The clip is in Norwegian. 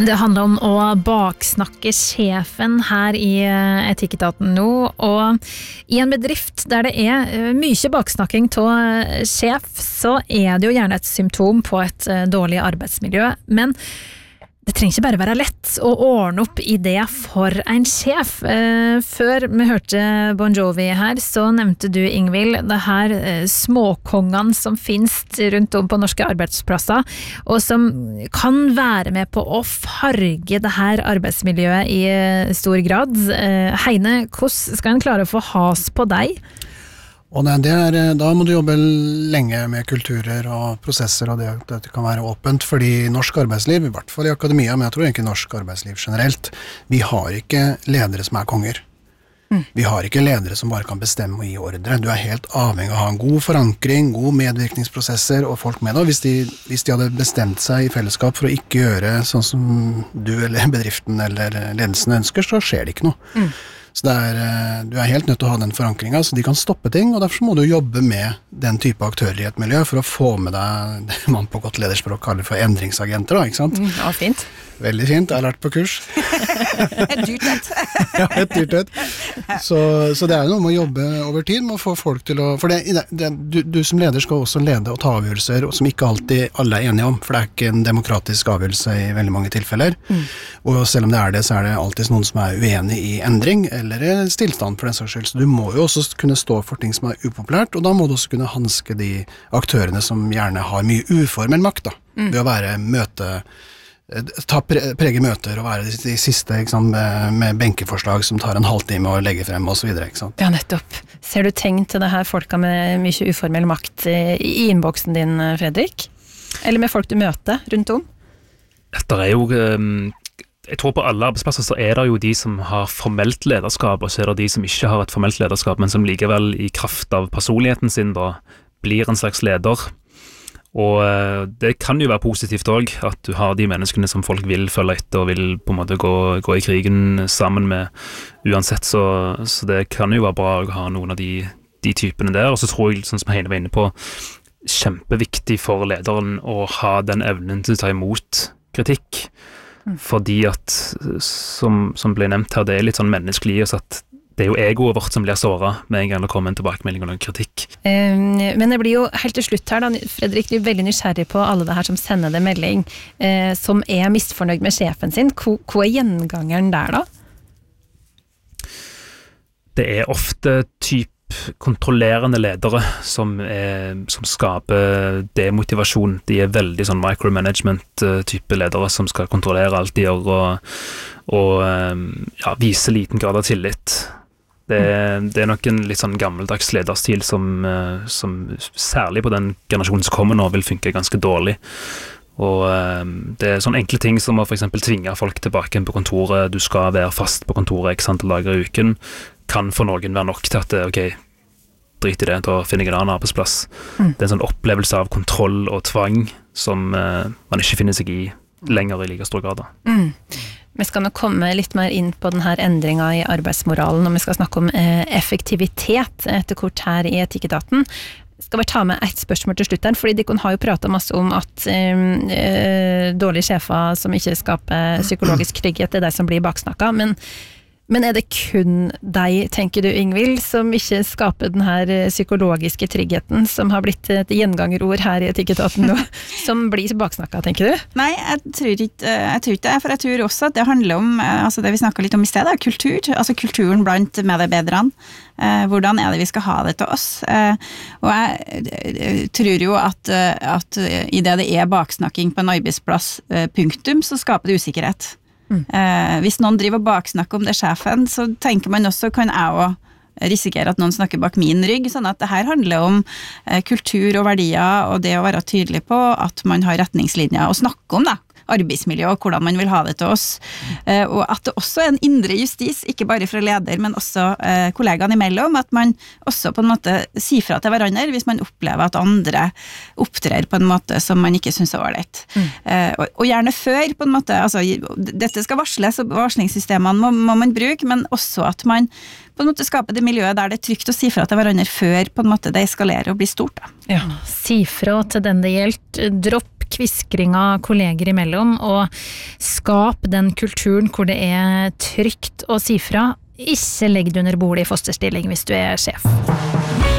Det handler om å baksnakke sjefen her i Etikketaten nå, og i en bedrift der det mye baksnakking av sjef, så det jo gjerne et symptom på et dårlig arbeidsmiljø, men det trenger ikke bare være lett å ordne opp i det for en sjef. Før vi hørte Bon Jovi her, så nevnte du, Ingvild, det her småkongene som finnes rundt om på norske arbeidsplasser, og som kan være med på å farge det her arbeidsmiljøet i stor grad. Heine, hvordan skal en klare å få has på deg? Og da må du jobbe lenge med kulturer og prosesser, og det kan være åpent, fordi norsk arbeidsliv, i hvert fall i akademia, men jeg tror ikke norsk arbeidsliv generelt, vi har ikke ledere som konger. Vi har ikke ledere som bare kan bestemme og gi ordre. Du helt avhengig av å ha en god forankring, gode medvirkningsprosesser og folk med deg. Hvis de hadde bestemt seg i fellesskap for å ikke gjøre sånn som du eller bedriften eller ledelsen ønsker, så skjer det ikke noe. Så du helt nødt til å ha den forankringen, så de kan stoppe ting, og derfor må du jobbe med den type aktører i et miljø for å få med deg det man på godt lederspråk kaller for endringsagenter, da, ikke sant? Ja, fint. Veldig fint, jeg har lært på kurs. Et dyrt et. Ja, et dyrt et. Så det noe med å jobbe over tid, med å få folk til å... For du som leder skal også lede og ta avgjørelser, som ikke alltid alle enige om, for det ikke en demokratisk avgjørelse i veldig mange tilfeller. Og selv om det, så det alltid noen som uenig i endring, eller stillstand for den saks skyld. Så du må jo også kunne stå for ting som upopulært, og da må du også kunne hanske de aktørene som gjerne har mye uformell makt, da. Ved å være prege møter og være de siste, ikke sant, med benkeforslag som tar en halvtime å legge frem og så videre, ikke sant? Ja, nettopp. Ser du tegn til det her folka med mye uformell makt i innboksen din, Fredrik? Eller med folk du møter rundt om? Det jo jeg tror på alle arbeidsplasser så det jo de som har formelt lederskap, og så det de som ikke har et formelt lederskap, men som likevel i kraft av personligheten sin da blir en slags leder. Og det kan jo være positivt også, at du har de menneskene som folk vil følge etter og vil på en måte gå i krigen sammen med uansett, så det kan jo være bra å ha noen av de typene der. Og så tror jeg, sånn som Heine var inne på, kjempeviktig for lederen å ha den evnen til å ta imot kritikk, fordi at som ble nevnt her, det litt sånn menneskelig i oss at det jo egoet vårt som blir såret med en gang det kommer en tilbakemelding og en kritikk. Men det blir jo helt til slutt her da, Fredrik, du veldig nysgjerrig på alle det her som sender det melding, som misfornøyd med sjefen sin. Hva gjengangeren der da? Det ofte typ kontrollerende ledere som skaper demotivasjon. De veldig sånn micromanagement-type ledere som skal kontrollere alt de gjør og vise liten grad av tillit. Det nok en litt sånn gammeldags lederstil som særlig på den generasjonen som kommer nå vil funke ganske dårlig. Og det sånne enkle ting som å for eksempel tvinge folk tilbake på kontoret, du skal være fast på kontoret x antall dager i uken, kan for noen være nok til at ok, drit i det, da finner jeg en annen arbeidsplass. Det en sånn opplevelse av kontroll og tvang som man ikke finner seg i lenger i like stor grad da. Vi skal nå komme litt mer inn på denne endringen i arbeidsmoralen, og vi skal snakke om effektivitet etter kort her i Etikketaten. Jeg skal bare ta med et spørsmål til slutt her, fordi de har jo pratet masse om at dårlige sjefer som ikke skaper psykologisk trygghet, det de som blir baksnakket, men det kun deg, tenker du, Ingvild, som ikke skaper den her psykologiske tryggheten, som har blitt et gjengangerord her i Etikketaten nå, som blir baksnakket, tenker du? Nei, jeg tror ikke det, for jeg tror også at det handler om, altså det vi snakket litt om i stedet, kultur, altså kulturen blant medarbeiderne. Hvordan det vi skal ha det til oss? Og jeg tror jo at i det baksnakking på en arbeidsplass, punktum, så skaper det usikkerhet. Hvis noen driver og baksnakker om det sjefen, så tenker man også, kan jeg også risikere at noen snakker bak min rygg, sånn at det her handler om kultur og verdier, og det å være tydelig på at man har retningslinjer å snakke om da, arbeidsmiljø og hvordan man vil ha det til oss, og at det også en indre justis, ikke bare fra leder, men også kollegaene imellom, at man også på en måte sier fra til hverandre hvis man opplever at andre opptrer på en måte som man ikke synes ålreit. Og gjerne før på en måte, altså dette skal varsles, og varslingssystemene må man bruke, men også at man på en måte skaper det miljøet der det trygt å si fra til hverandre før på en måte det eskalerer og blir stort da. Ja, si fra til den det gjelder, dropp kviskringer kolleger imellom, og skap den kulturen hvor det trygt å si fra. Ikke legg deg under bordet i fosterstilling hvis du sjef.